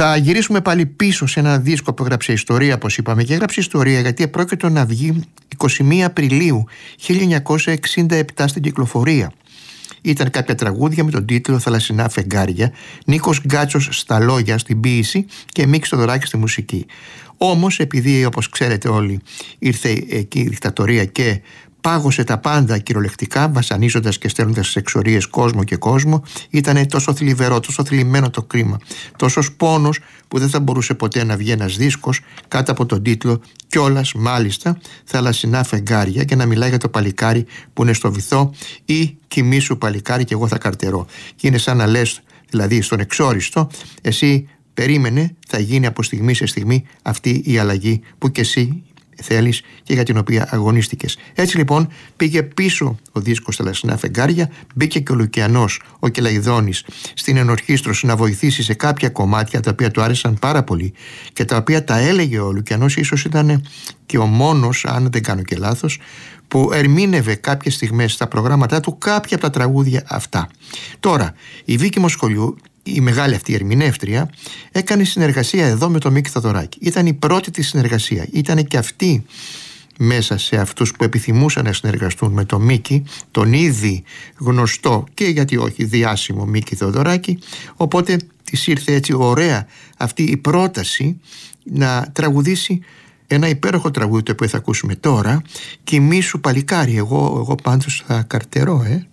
Θα γυρίσουμε πάλι πίσω σε ένα δίσκο που έγραψε ιστορία, όπως είπαμε, και έγραψε ιστορία γιατί πρόκειται να βγει 21 Απριλίου 1967 στην κυκλοφορία. Ήταν κάποια τραγούδια με τον τίτλο «Θαλασσινά φεγγάρια», Νίκος Γκάτσος στα λόγια, στην ποίηση και Μίκης Θοδωράκης στη μουσική. Όμως, επειδή όπως ξέρετε όλοι ήρθε εκεί η δικτατορία και πάγωσε τα πάντα κυριολεκτικά, βασανίζοντας και στέλνοντας στις εξορίες κόσμο και κόσμο, ήταν τόσο θλιβερό, τόσο θλιμμένο το κρίμα, τόσος πόνος που δεν θα μπορούσε ποτέ να βγει ένας δίσκος κάτω από τον τίτλο κιόλας μάλιστα «Θαλασσινά φεγγάρια» και να μιλάει για το παλικάρι που είναι στο βυθό ή «Κοιμήσου παλικάρι και εγώ θα καρτερώ». Και είναι σαν να λες δηλαδή στον εξόριστο, εσύ περίμενε, θα γίνει από στιγμή σε στιγμή αυτή η αλλαγή που κι εσύ θέλεις και για την οποία αγωνίστηκες. Έτσι λοιπόν πήγε πίσω ο δίσκος «Θαλασσινά φεγγάρια», μπήκε και ο Λουκιανός, ο Κελαϊδόνης, στην ενορχήστρωση να βοηθήσει σε κάποια κομμάτια τα οποία του άρεσαν πάρα πολύ και τα οποία τα έλεγε ο Λουκιανός. Ίσως ήταν και ο μόνος, αν δεν κάνω και λάθος, που ερμήνευε κάποιες στιγμές στα προγράμματά του κάποια από τα τραγούδια αυτά. Τώρα, η Βίκη Μοσχολιού, η μεγάλη αυτή ερμηνεύτρια, έκανε συνεργασία εδώ με τον Μίκη Θοδωράκη. Ήταν η πρώτη της συνεργασία. Ήταν και αυτή μέσα σε αυτούς που επιθυμούσαν να συνεργαστούν με τον Μίκη, τον ήδη γνωστό και γιατί όχι διάσημο Μίκη Θοδωράκη. Οπότε της ήρθε έτσι ωραία αυτή η πρόταση να τραγουδήσει ένα υπέροχο τραγούδι το οποίο θα ακούσουμε τώρα, «Κοιμήσου παλικάρι, εγώ πάντως θα καρτερώ».